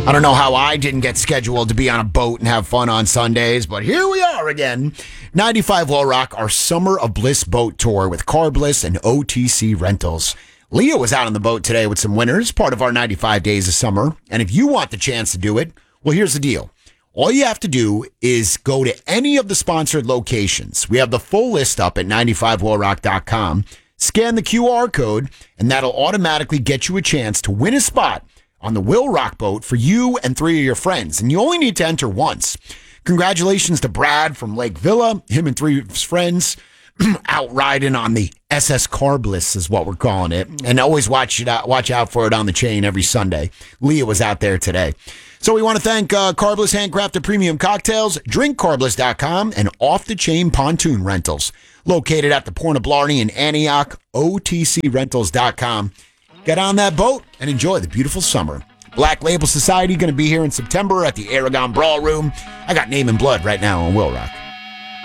I don't know how I didn't get scheduled to be on a boat and have fun on Sundays, but here we are again. 95 Low Rock, our Summer of Bliss boat tour with Car Bliss and OTC Rentals. Leah was out on the boat today with some winners, part of our 95 Days of Summer. And if you want the chance to do it, well, here's the deal. All you have to do is go to any of the sponsored locations. We have the full list up at 95lowrock.com. Scan the QR code, and that'll automatically get you a chance to win a spot on the Will Rock boat for you and 3 of your friends. And you only need to enter once. Congratulations to Brad from Lake Villa, him and 3 of his friends out riding on the SS Car Bliss is what we're calling it. And always watch out for it on the chain every Sunday. Leah was out there today. So we want to thank Car Bliss Handcrafted Premium Cocktails, drinkcarbliss.com, and Off the Chain Pontoon Rentals. Located at the Port of Blarney in Antioch, otcrentals.com. Get on that boat and enjoy the beautiful summer. Black Label Society going to be here in September at the Aragon Brawl Room. I got Name and Blood right now on Will Rock.